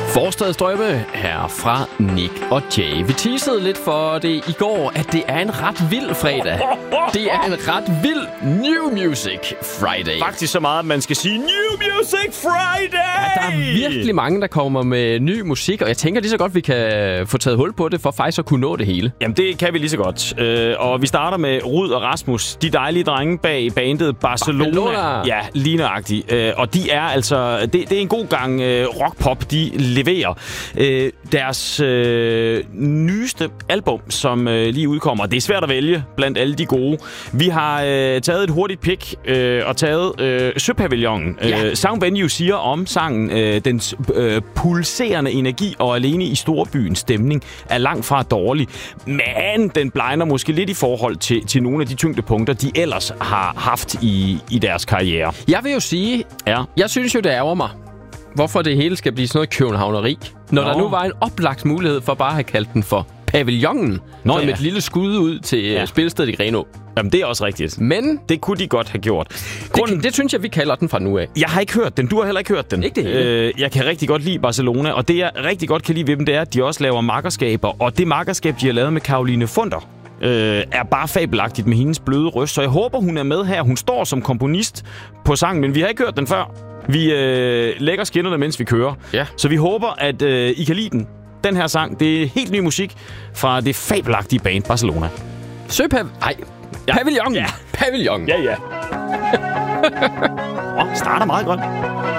Forstadsdrømme her fra Nick og Jay. Vi teasede lidt for det i går, at det er en ret vild fredag. Det er en ret vild New Music Friday. Faktisk så meget, at man skal sige New Music Friday! Ja, der er virkelig mange, der kommer med ny musik, og jeg tænker lige så godt, vi kan få taget hul på det, for faktisk at kunne nå det hele. Jamen, det kan vi lige så godt. Og vi starter med Rud og Rasmus, de dejlige drenge bag bandet Barcelona. Ja, lige nøjagtigt. Og de er altså... Det er en god gang rock-pop, de leverer. Deres nyeste album, som lige udkommer, det er svært at vælge blandt alle de gode. Vi har taget et hurtigt pick og taget Søpavillonen. Sound Venue siger om sangen, dens pulserende energi og alene i storbyens stemning er langt fra dårlig. Men den blegner måske lidt i forhold til nogle af de tyngdepunkter, de ellers har haft i deres karriere. Jeg vil jo sige, jeg synes jo, det ærger mig, hvorfor det hele skal blive sådan noget københavneri, når der nu var en oplagt mulighed for bare at have kaldt den for Pavillonen, som et lille skud ud til spilstedet i Grenaa. Jamen, det er også rigtigt. Men det kunne de godt have gjort. Det synes jeg, vi kalder den fra nu af. Jeg har ikke hørt den. Du har heller ikke hørt den. Ikke det hele. Jeg kan rigtig godt lide Barcelona, og det jeg rigtig godt kan lide ved dem, det er, at de også laver makkerskaber. Og det makkerskab, de har lavet med Caroline Funder, er bare fabelagtigt med hendes bløde røst. Så jeg håber, hun er med her. Hun står som komponist på sangen, men vi har ikke hørt den før. Vi lægger skinnerne, mens vi kører. Ja. Så vi håber, at I kan lide den. Den her sang, det er helt ny musik fra det fabelagtige band Barcelona. Pavillon. Ja. Pavillon. Ja. Starter meget godt.